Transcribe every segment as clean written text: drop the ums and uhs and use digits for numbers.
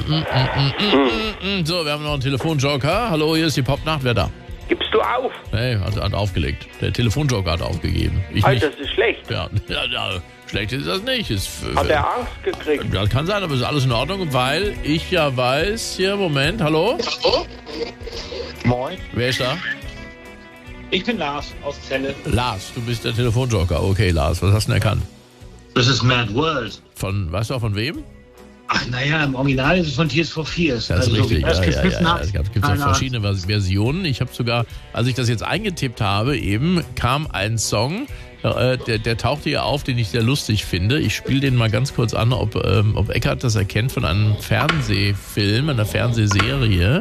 So, wir haben noch einen Telefonjoker. Hallo, hier ist die Popnacht. Wer da? Gibst du auf? Nee, hat aufgelegt. Der Telefonjoker hat aufgegeben. Ich Alter, nicht. das ist schlecht. Ja, schlecht ist das nicht. Hat er Angst gekriegt? Das kann sein, aber ist alles in Ordnung, weil ich ja weiß, hier, Moment, hallo? Hallo? Moin. Wer ist da? Ich bin Lars aus Celle. Lars, du bist der Telefonjoker. Okay, Lars, was hast du denn erkannt? Das ist Mad World. Weißt du auch von wem? Ach naja, im Original ist es von Tears for Fears. Das ist richtig, So ja. Es gibt ja verschiedene Versionen. Ich habe sogar, als ich das jetzt eingetippt habe, eben kam ein Song, der tauchte ja auf, den ich sehr lustig finde. Ich spiele den mal ganz kurz an, ob Eckart das erkennt von einem Fernsehfilm, einer Fernsehserie.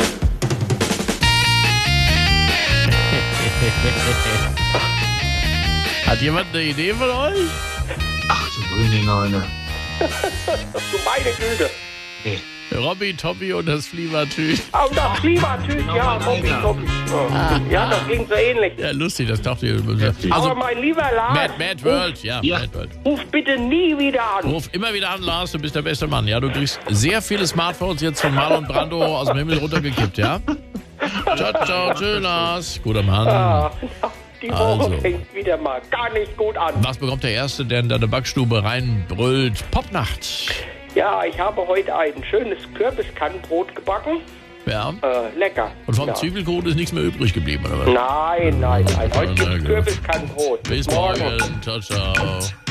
Hat jemand eine Idee von euch? Ach du grüne Neune. Du meine Güte. Nee. Robby, Toppi und das Fliebertüt. Oh, das Fliebertüt, ja, Robby. Ja, das ging so ähnlich. Ja, lustig, das tauchte hier. Aber mein lieber Lars, Mad World, ja, Mad World. ruf bitte nie wieder an. Ruf immer wieder an, Lars, du bist der beste Mann. Ja, du kriegst sehr viele Smartphones jetzt von Marlon Brando aus dem Himmel runtergekippt, ja? Ciao, ciao, tschüss, Lars. Guter Mann. Ah, die Woche Also. fängt wieder mal gar nicht gut an. Was bekommt der Erste, der in deine Backstube reinbrüllt? Popnacht. Ja, ich habe heute ein schönes Kürbiskannenbrot gebacken. Ja. Lecker. Und vom Ja. Zwiebelkuchen ist nichts mehr übrig geblieben, oder was? Nein. Heute Na gibt gut. Kürbiskannenbrot. Bis morgen. Ciao, ciao.